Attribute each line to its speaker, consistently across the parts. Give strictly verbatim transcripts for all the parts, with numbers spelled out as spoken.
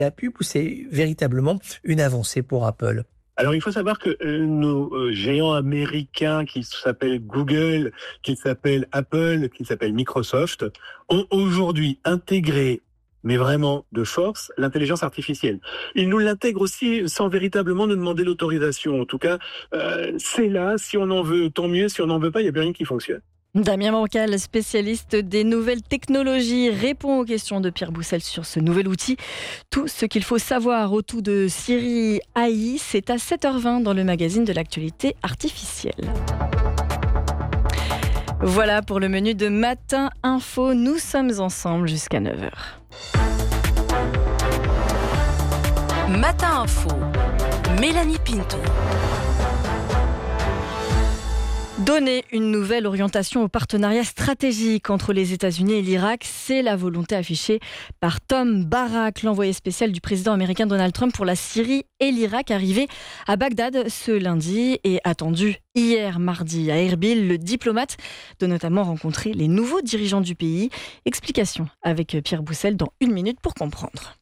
Speaker 1: a pu pousser véritablement une avancée pour Apple?
Speaker 2: Alors, il faut savoir que euh, nos euh, géants américains qui s'appellent Google, qui s'appellent Apple, qui s'appellent Microsoft, ont aujourd'hui intégré, mais vraiment de force, l'intelligence artificielle. Ils nous l'intègrent aussi sans véritablement nous demander l'autorisation. En tout cas, euh, c'est là, si on en veut, tant mieux. Si on n'en veut pas, il n'y a plus rien qui fonctionne.
Speaker 3: Damien Bancal, spécialiste des nouvelles technologies, répond aux questions de Pierre Boussel sur ce nouvel outil. Tout ce qu'il faut savoir autour de Siri A I, c'est à sept heures vingt dans le magazine de l'actualité artificielle. Voilà pour le menu de Matin Info. Nous sommes ensemble jusqu'à neuf heures.
Speaker 4: Matin Info, Mélanie Pinto.
Speaker 3: Donner une nouvelle orientation au partenariat stratégique entre les États-Unis et l'Irak, c'est la volonté affichée par Tom Barak, l'envoyé spécial du président américain Donald Trump pour la Syrie et l'Irak, arrivé à Bagdad ce lundi et attendu hier mardi à Erbil. Le diplomate doit notamment rencontrer les nouveaux dirigeants du pays. Explication avec Pierre Boussel dans une minute pour comprendre.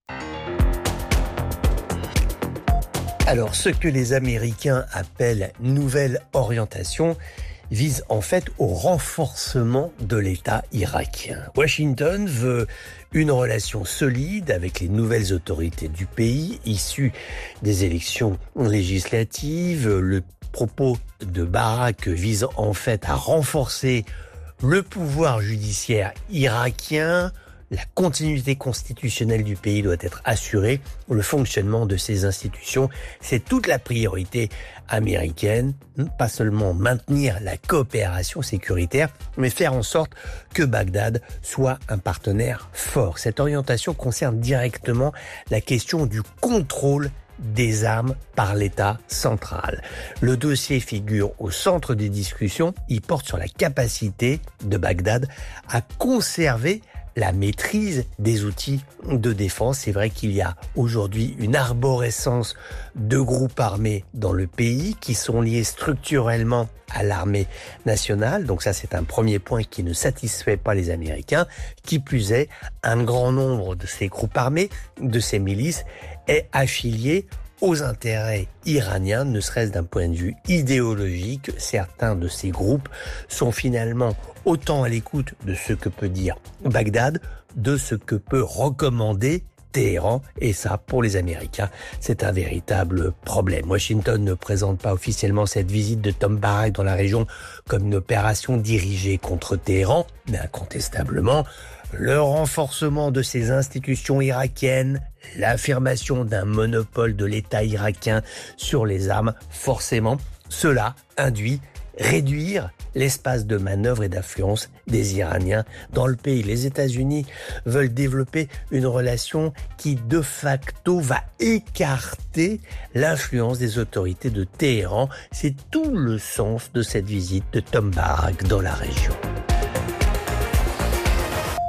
Speaker 1: Alors, ce que les Américains appellent nouvelle orientation vise en fait au renforcement de l'État irakien. Washington veut une relation solide avec les nouvelles autorités du pays, issues des élections législatives. Le propos de Barak vise en fait à renforcer le pouvoir judiciaire irakien. La continuité constitutionnelle du pays doit être assurée. Le fonctionnement de ces institutions, c'est toute la priorité américaine. Pas seulement maintenir la coopération sécuritaire, mais faire en sorte que Bagdad soit un partenaire fort. Cette orientation concerne directement la question du contrôle des armes par l'État central. Le dossier figure au centre des discussions. Il porte sur la capacité de Bagdad à conserver la maîtrise des outils de défense. C'est vrai qu'il y a aujourd'hui une arborescence de groupes armés dans le pays qui sont liés structurellement à l'armée nationale. Donc ça, c'est un premier point qui ne satisfait pas les Américains. Qui plus est, un grand nombre de ces groupes armés, de ces milices, est affilié aux intérêts iraniens, ne serait-ce d'un point de vue idéologique. Certains de ces groupes sont finalement autant à l'écoute de ce que peut dire Bagdad, de ce que peut recommander Téhéran. Et ça, pour les Américains, c'est un véritable problème. Washington ne présente pas officiellement cette visite de Tom Barak dans la région comme une opération dirigée contre Téhéran, mais incontestablement, le renforcement de ces institutions irakiennes, l'affirmation d'un monopole de l'État irakien sur les armes, forcément, cela induit réduire l'espace de manœuvre et d'influence des Iraniens dans le pays. Les États-Unis veulent développer une relation qui, de facto, va écarter l'influence des autorités de Téhéran. C'est tout le sens de cette visite de Tom Barak dans la région.